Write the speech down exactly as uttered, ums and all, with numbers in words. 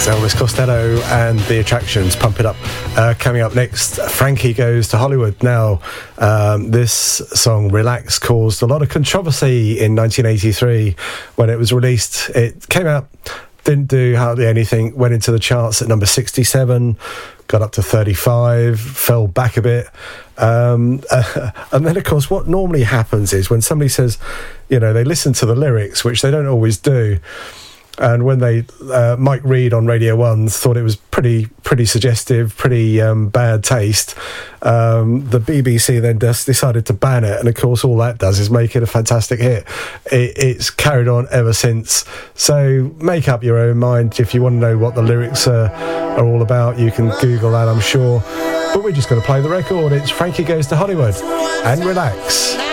Elvis Costello and the Attractions, Pump It Up. Uh, coming up next, Frankie Goes to Hollywood. Now, um, this song, Relax, caused a lot of controversy in nineteen eighty-three when it was released. It came out, didn't do hardly anything, went into the charts at number sixty-seven, got up to thirty-five, fell back a bit. Um, uh, and then, of course, what normally happens is when somebody says, you know, they listen to the lyrics, which they don't always do. And when they, uh, Mike Reid on Radio one thought it was pretty, pretty suggestive, pretty um, bad taste. Um, the B B C then just decided to ban it, and of course, all that does is make it a fantastic hit. It, it's carried on ever since. So make up your own mind. If you want to know what the lyrics are, are all about, you can Google that, I'm sure. But we're just going to play the record. It's Frankie Goes to Hollywood and Relax.